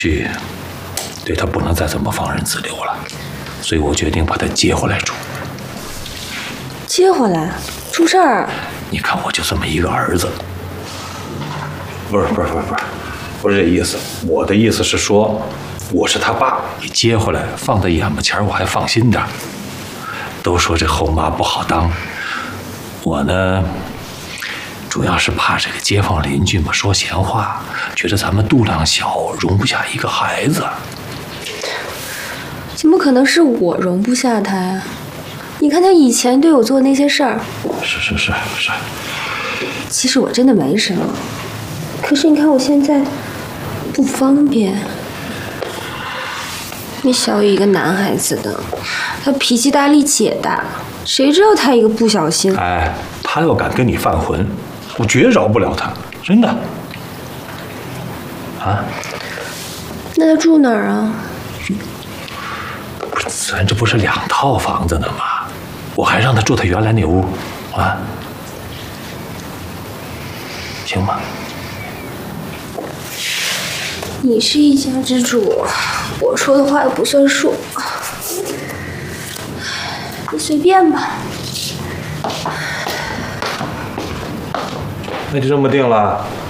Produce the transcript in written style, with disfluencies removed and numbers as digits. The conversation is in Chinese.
去，对他不能再这么放任自流了，所以我决定把他接回来住。 接回来？出事儿？ 你看我就这么一个儿子。不是这意思，我的意思是说，我是他爸，你接回来放在眼巴前，我还放心点。都说这后妈不好当，我呢，主要是怕这个街坊邻居们说闲话，觉得咱们度量小，容不下一个孩子。 怎么可能是我容不下他呀？你看他以前对我做的那些事儿。 是。 其实我真的没什么，可是你看我现在不方便。那小雨一个男孩子的，他脾气大力气也大，谁知道他一个不小心…… 哎，他要敢跟你犯浑，我绝饶不了他，真的。啊？ 那他住哪儿啊？ 不是，咱这不是2套房子呢吗？我还让他住他原来那屋，啊？行吗？ 你是一家之主，我说的话也不算数。你随便吧。 那就这么定了。